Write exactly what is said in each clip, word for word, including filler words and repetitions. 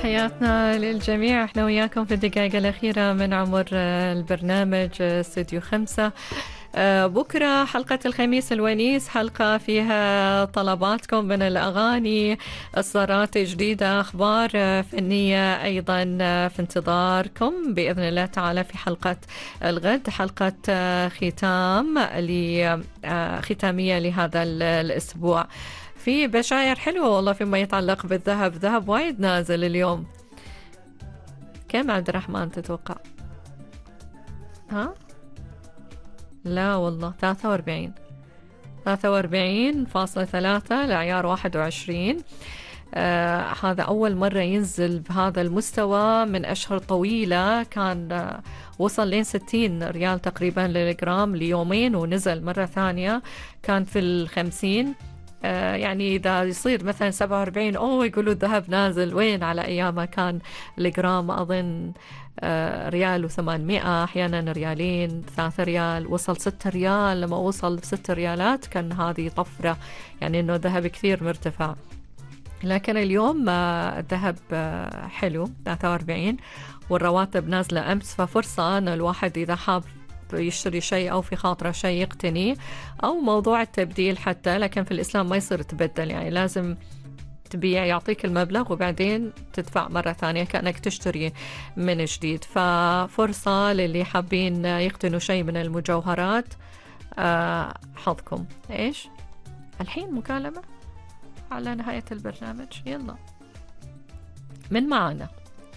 تحياتنا للجميع. احنا وياكم في الدقائق الأخيرة من عمر البرنامج استوديو خمسة. بكرة حلقة الخميس الونيس، حلقة فيها طلباتكم من الأغاني، إصدارات جديدة، أخبار فنية أيضا في انتظاركم بإذن الله تعالى في حلقة الغد، حلقة ختام ختامية لهذا الأسبوع. في بشاير حلوة والله فيما يتعلق بالذهب، ذهب وايد نازل اليوم. كم عبد الرحمن تتوقع؟ ها؟ لا والله ثلاثة وأربعين ثلاثة وأربعين فاصلة ثلاثة لعيار واحد وعشرين. آه هذا أول مرة ينزل بهذا المستوى من أشهر طويلة. كان آه وصل لين ستين ريال تقريبا للجرام ليومين، ونزل مرة ثانية كان في الخمسين. آه يعني إذا يصير مثلا سبعة وأربعين أوه يقولوا الذهب نازل، وين على أيامها كان الجرام أظن آه ريال وثمانمائة، أحيانا ريالين، ثلاثة ريال، وصل ستة ريال. لما وصل ستة ريالات كان هذه طفرة، يعني إنه الذهب كثير مرتفع. لكن اليوم آه الذهب آه حلو ثلاثة وأربعين، والرواتب نازلة أمس، ففرصة أن الواحد إذا حاب يشتري شيء أو في خاطره شيء يقتني، أو موضوع التبديل حتى. لكن في الإسلام ما يصير تبدل، يعني لازم تبيع، يعطيك المبلغ وبعدين تدفع مرة ثانية كأنك تشتري من جديد. ففرصة للي حابين يقتنوا شيء من المجوهرات. أه حظكم. إيش الحين مكالمة على نهاية البرنامج. يلا من معنا؟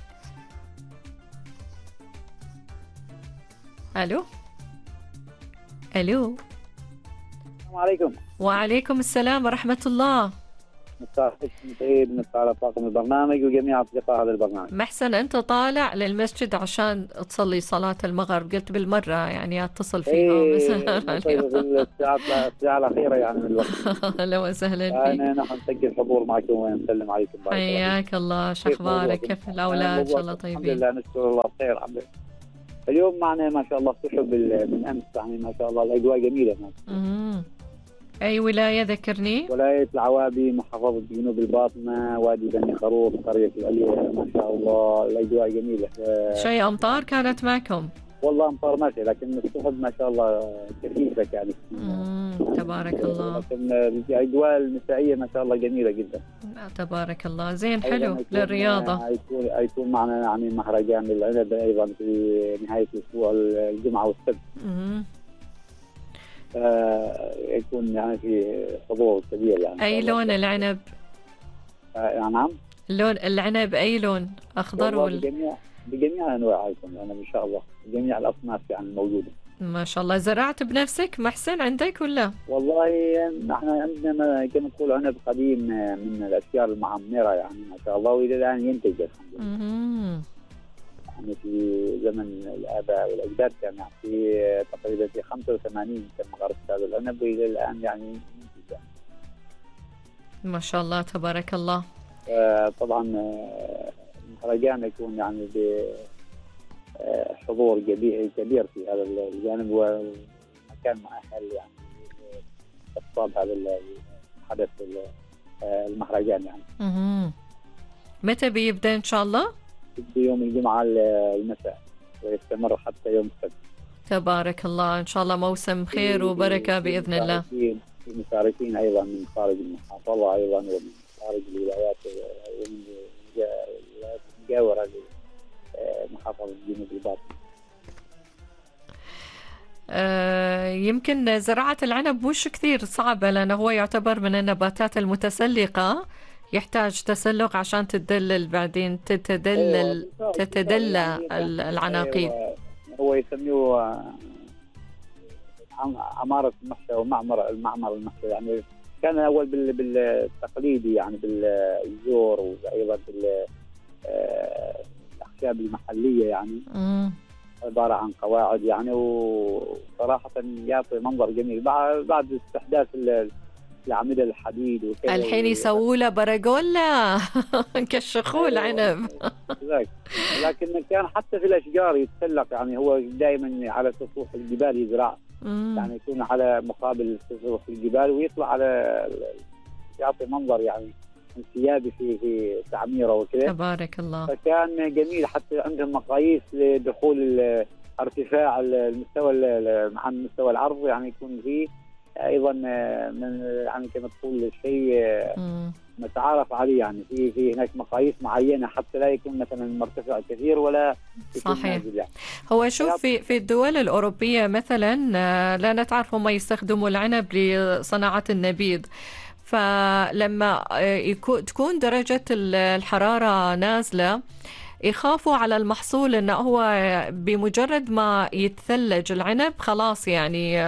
ألو ألو. السلام عليكم. وعليكم السلام ورحمة الله. مساءك سعيد، مساء على طاقم البرنامج وجميع أصدقاء هذا البرنامج. محسن، أنت طالع للمسجد عشان تصلي صلاة المغرب، قلت بالمرة يعني أتصل فيها مثلا في الساعة الساعة الأخيرة يعني من الوقت. أهلا وسهلا فيك. أنا نحن نسجل حضور معكم ونسلم عليكم. حياك الله، شو أخبارك؟ كيف الأولاد؟ إن شاء الله طيبين. الحمد لله، نشكر الله بخير الحمد لله. اليوم معنا ما شاء الله سحب من أمس، يعني ما شاء الله الأجواء جميلة. امم أي ولاية ذكرني؟ ولاية العوابي، محافظة جنوب الباطنة، وادي بني خروف، قرية العليا. ما شاء الله الأجواء جميلة. شيء أمطار كانت معكم؟ والله أمطار ماشي، لكن السحب ما شاء الله كثيفة يعني. امم تبارك الله. لكن الأجواء المسائية ما شاء الله جميلة جدا. تبارك الله، زين حلو للرياضة. يكون يكون معنا يعني مهرجان العنب أيضا في نهاية الأسبوع، الجمعة والسبت. امم آه يكون يعني في حضور كبير يعني. أي لون العنب؟ آه نعم. لون العنب أي لون؟ أخضر ولا؟ بجميع بجميع أنواع العنب إن شاء الله، جميع الأصناف يعني موجودة. ما شاء الله. زرعت بنفسك محسن عندك ولا؟ والله نحن عندنا كما نقول عنب قديم من الأشجار المعمرة يعني ما شاء الله، وإلى الآن ينتج الحمد لله. يعني في زمن الآباء والأجداد كان يعني في تقريبا في خمسة وثمانين كان غرس هذا العنب، وإلى الآن يعني ما شاء الله تبارك الله. آه طبعا المهرجان يكون يعني بحضور كبير في هذا الجانب، ومكان مؤهل يعني لاستقطاب هذا الحدث المهرجان يعني. اها متى بيبدأ إن شاء الله؟ في يوم الجمعة المساء ويستمر حتى يوم السبت. تبارك الله، إن شاء الله موسم خير وبركة بإذن الله. في مشاركين أيضا من خارج المحافظة أيضا، ومن خارج الولايات ومن الولايات المجاورة لمحافظة جنوب الباطنة. آه يمكن زراعة العنب مش كثير صعبة، لأنه هو يعتبر من النباتات المتسلقة، يحتاج تسلق عشان تدلل بعدين تتدلل تتدلى العناقيد. هو يسميه عمارة المحشى ومعمر المعمر المحشى، يعني كان أول بالتقليدي يعني بالزور، وأيضا بالأخشاب المحلية يعني م. عبارة عن قواعد يعني، وصراحة يعطي منظر جميل. بعد استحداث الأعمدة الحديد وكذا الحين يسووا له برجولا كشخوا العنب. لكن كان حتى في الأشجار يتسلق، يعني هو دائما على سطوح الجبال يزرع، يعني يكون على مقابل سطوح الجبال ويطلع على، يعطي منظر يعني ثيابي في في تعميره وكذا. تبارك الله. فكان جميل، حتى عندهم مقاييس لدخول ارتفاع المستوى عن مستوى العرض، يعني يكون فيه ايضا من يعني كما تقول شيء متعارف عليه، يعني في في هناك مقاييس معينه حتى لا يكون مثلا مرتفع كثير ولا يكون صحيح. نازل يعني. هو شوف في في الدول الاوروبيه مثلا لا نتعرف هم يستخدموا العنب لصناعه النبيذ، فلما يكون تكون درجه الحراره نازله يخافوا على المحصول انه هو بمجرد ما يتثلج العنب خلاص يعني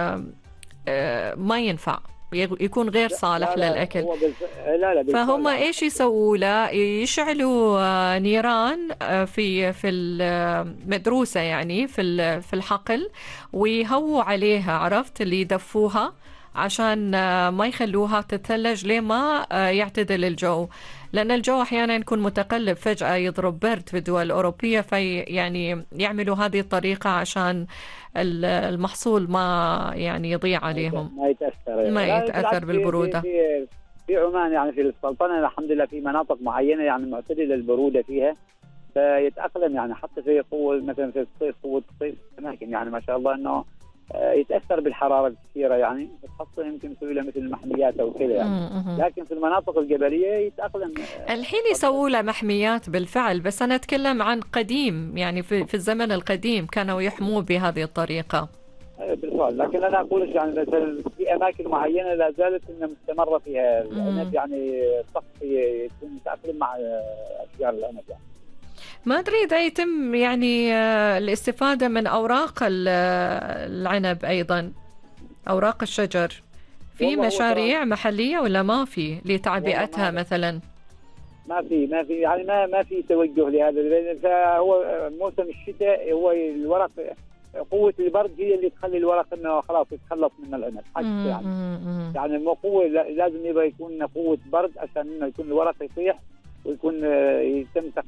ما ينفع، يكون غير صالح لا لا للأكل. لا لا فهم إيش يسووا له؟ يشعلوا نيران في في المدروسة يعني في في الحقل ويهووا عليها، عرفت اللي يدفوها عشان ما يخلوها تتثلج لما يعتدل الجو، لأن الجو أحيانا يكون متقلب، فجأة يضرب برد في الدول الأوروبية، في يعني يعملوا هذه الطريقة عشان المحصول ما يعني يضيع عليهم، ما يتأثر ما يتأثر بالبرودة. في, في عمان يعني في السلطنة الحمد لله في مناطق معينة يعني معتدلة البرودة فيها، فيتأقلم يعني حتى في قوة مثلا في الصيف قوة الصيف أماكن يعني ما شاء الله إنه يتأثر بالحرارة الكثيرة يعني، خاصة يمكن يسوي له مثل المحميات أو كذا يعني، لكن في المناطق الجبلية يتأقلم. الحين يسووا له محميات بالفعل، بس أنا أتكلم عن قديم يعني في, في الزمن القديم كانوا يحموه بهذه الطريقة. بالفعل، لكن أنا أقول يعني مثلا في أماكن معينة لا زالت إنها مستمرة فيها العنب، يعني الطقس يكون متأقلم مع أشجار العنب يعني. ما أدري إذا يتم يعني الاستفادة من أوراق العنب أيضا، أوراق الشجر، في مشاريع محلية ولا ما في لتعبئتها مثلا؟ ما في ما في يعني ما ما في توجه لهذا، فهو موسم الشتاء هو الورق قوة البرد هي اللي تخلي الورق انه خلاص يتخلص من العنب حتى يعني يعني مو قوة، لازم يبقى يكون قوة برد عشان انه يكون الورق يطيح ويكون يتم